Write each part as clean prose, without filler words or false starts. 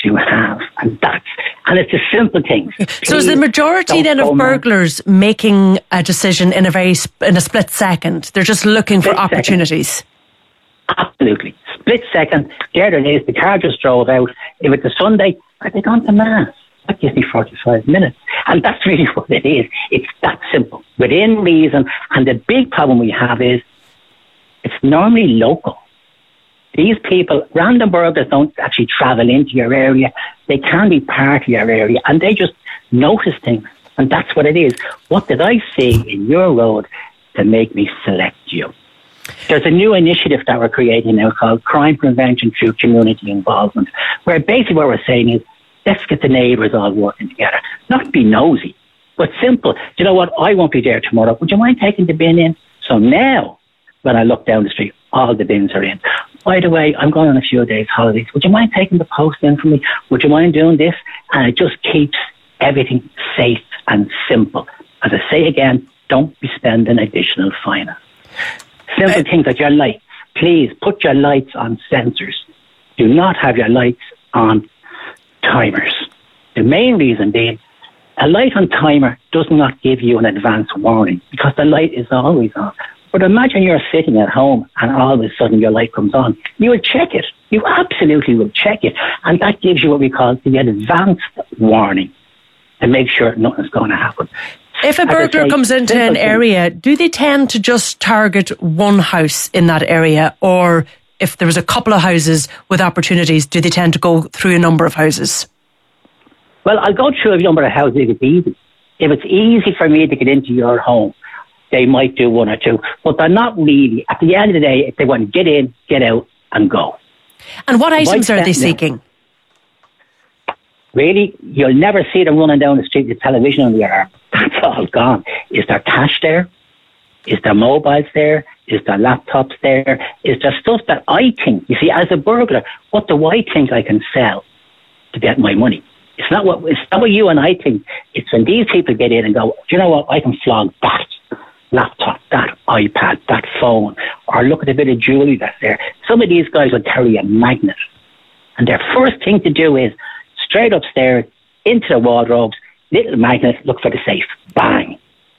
to have. And it's a simple thing. So is the majority then of burglars making a decision in a split second? They're just looking for opportunities. Absolutely. Split second. There it is. The car just drove out. If it's a Sunday, are they gone to Mass? That gives me 45 minutes. And that's really what it is. It's that simple. Within reason. And the big problem we have is it's normally local. These people, random burglars, don't actually travel into your area. They can be part of your area and they just notice things. And that's what it is. What did I see in your road to make me select you? There's a new initiative that we're creating now called Crime Prevention Through Community Involvement, where basically what we're saying is, let's get the neighbours all working together. Not be nosy, but simple. Do you know what? I won't be there tomorrow. Would you mind taking the bin in? So now, when I look down the street, all the bins are in. By the way, I'm going on a few days holidays. Would you mind taking the post in for me? Would you mind doing this? And it just keeps everything safe and simple. As I say again, don't be spending additional finance. Simple things like your lights. Please put your lights on sensors. Do not have your lights on timers. The main reason being, a light on timer does not give you an advance warning because the light is always on. But imagine you're sitting at home and all of a sudden your light comes on. You will check it. You absolutely will check it. And that gives you what we call the advanced warning to make sure nothing's going to happen. If a burglar comes into an area, do they tend to just target one house in that area? Or if there was a couple of houses with opportunities, do they tend to go through a number of houses? Well, I'll go through a number of houses if it's easy. If it's easy for me to get into your home, they might do one or two. But they're not really. At the end of the day, if they want to get in, get out and go. And what items are they seeking? Really, you'll never see them running down the street with television on the arm. That's all gone. Is there cash there? Is there mobiles there? Is there laptops there? Is there stuff that I think, you see, as a burglar, what do I think I can sell to get my money? It's not what you and I think. It's when these people get in and go, do you know what, I can flog that laptop, that iPad, that phone, or look at a bit of jewellery that's there. Some of these guys will carry a magnet. And their first thing to do is straight upstairs, into the wardrobes, little magnet, look for the safe. Bang.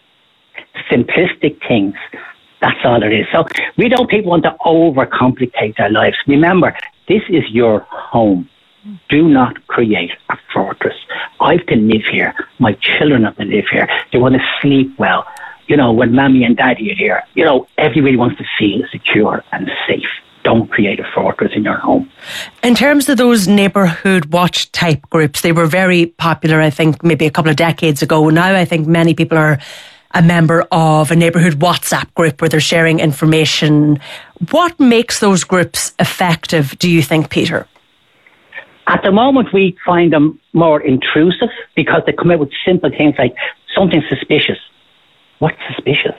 Simplistic things. That's all it is. So people want to overcomplicate their lives. Remember, this is your home. Do not create a fortress. I have to live here. My children have to live here. They want to sleep well. You know, when mommy and daddy are here, you know, everybody wants to feel secure and safe. Don't create a fortress in your home. In terms of those neighbourhood watch type groups, they were very popular, I think, maybe a couple of decades ago. Now I think many people are a member of a neighbourhood WhatsApp group where they're sharing information. What makes those groups effective, do you think, Peter? At the moment, we find them more intrusive because they come out with simple things like something suspicious. What's suspicious?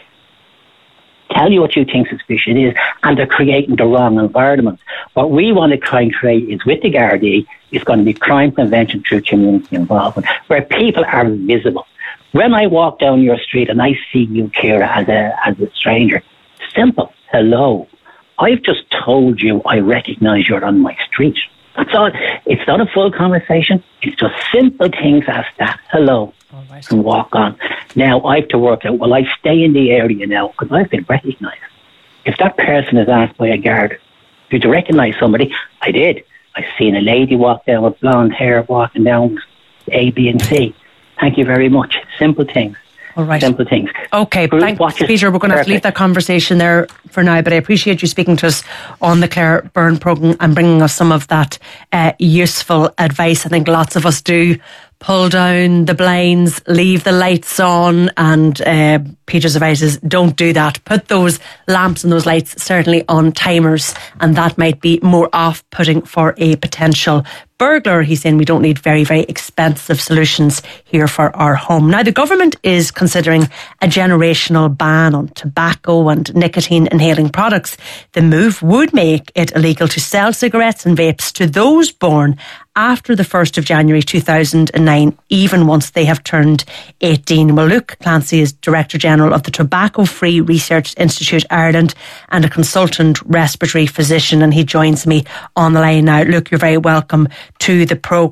Tell you what you think suspicious is, and they're creating the wrong environment. What we want to try and create is with the Gardaí is going to be crime prevention through community involvement, where people are visible. When I walk down your street and I see you, Ciara, as a stranger, simple, hello. I've just told you I recognise you're on my street. That's all. It's not a full conversation. It's just simple things as that. Hello. Right. And walk on. Now I have to work out, will I stay in the area now? Because I've been recognised. If that person is asked by a guard, did you recognise somebody? I did. I seen a lady walk down with blonde hair walking down A, B and C. Thank you very much. Simple things. All right. Simple things. Okay, thanks, Peter. We're going to have to leave that conversation there for now, but I appreciate you speaking to us on the Claire Byrne programme and bringing us some of that useful advice. I think lots of us do pull down the blinds, leave the lights on, and Peter's advice is don't do that. Put those lamps and those lights certainly on timers, and that might be more off-putting for a potential burglar. He's saying we don't need very, very expensive solutions here for our home. Now, the government is considering a generational ban on tobacco and nicotine inhaling products. The move would make it illegal to sell cigarettes and vapes to those born after the 1st of January 2009, even once they have turned 18. Well, Luke Clancy is Director General of the Tobacco Free Research Institute Ireland and a consultant respiratory physician, and he joins me on the line now. Luke, you're very welcome to the programme.